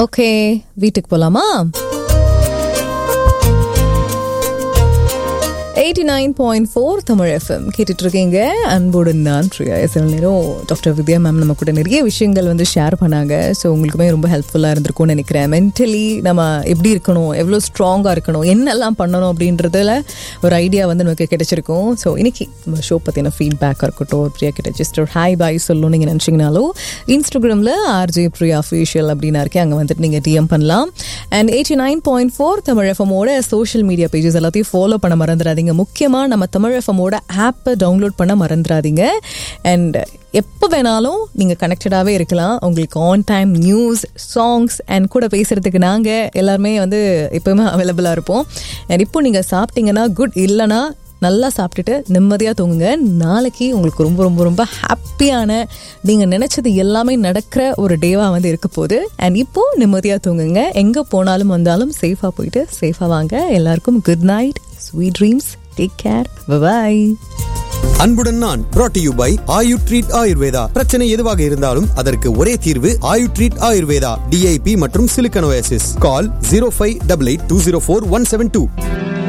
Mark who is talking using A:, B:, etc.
A: Okay, வீட்டுக்கு போலாமா? 89.4 Tamil FM கேட்டுட்டு இருக்கீங்க. அன்போடு நான் பிரியா. நேரம் டாக்டர் வித்யா மேம் நம்ம கூட நிறைய விஷயங்கள் வந்து ஷேர் பண்ணாங்க. ஸோ உங்களுக்குமே ரொம்ப ஹெல்ப்ஃபுல்லாக இருந்திருக்கும்னு நினைக்கிறேன். மென்டலி நம்ம எப்படி இருக்கணும், எவ்வளோ ஸ்ட்ராங்காக இருக்கணும், என்னெல்லாம் பண்ணணும் அப்படின்றதுல ஒரு ஐடியா வந்து நமக்கு கிடைச்சிருக்கும். ஸோ இன்னைக்கு நம்ம ஷோ பற்றின ஃபீட்பேக்காக இருக்கட்டும், பிரியா கிட்ட ஜஸ்ட் ஒரு ஹாய் பாய் சொல்லணும் நீங்கள் நினச்சிங்கனாலும் இன்ஸ்டாகிராமில் RJ பிரியா அஃபீஷியல் அப்படின்னு இருக்கேன், அங்கே வந்துட்டு நீங்கள் DM பண்ணலாம். And 89.4 Tamil எஃப்எம்மோட social media pages எல்லாத்தையும் ஃபாலோ பண்ண மறந்துடாதீங்க. முக்கியமாக நம்ம தமிழ் எஃப்எம்மோட ஆப்பை டவுன்லோட் பண்ண மறந்துடாதீங்க. அண்ட் எப்போ வேணாலும் நீங்கள் கனெக்டடாகவே இருக்கலாம். உங்களுக்கு on time news, songs and கூட பேசுகிறதுக்கு நாங்கள் எல்லாருமே வந்து எப்போவுமே அவைலபிளாக இருப்போம். அண்ட் இப்போ நீங்கள் சாப்பிட்டீங்கன்னா குட், இல்லைனா நல்லா சாப்பிட்டுட்டு நிம்மதியாக தூங்குங்க. நாளைக்கு உங்களுக்கு ரொம்ப ரொம்ப ரொம்ப ஹாப்பியான, நீங்கள் நினச்சது எல்லாமே நடக்கிற ஒரு டேவாக வந்து இருக்க போகுது. அண்ட் இப்போது நிம்மதியாக தூங்குங்க. எங்கே போனாலும் வந்தாலும் சேஃபாக போயிட்டு சேஃபாக வாங்க. எல்லாருக்கும் good night, sweet dreams, take care, by.
B: அன்புடன் நான் brought to you by Ayu treat Ayurveda. பிரச்சனை எதுவாக இருந்தாலும் அதற்கு ஒரே தீர்வு ஆயு ட்ரீட் ஆயுர்வேதா. DIP மற்றும் சிலிக்கன் ஓஎஸ்எஸ். கால் 0588204172.